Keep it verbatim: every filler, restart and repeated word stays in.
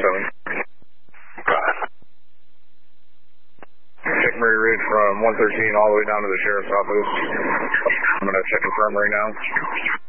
seven. Check Murray Ridge from one thirteen all the way down to the sheriff's office. I'm going to check confirm right now.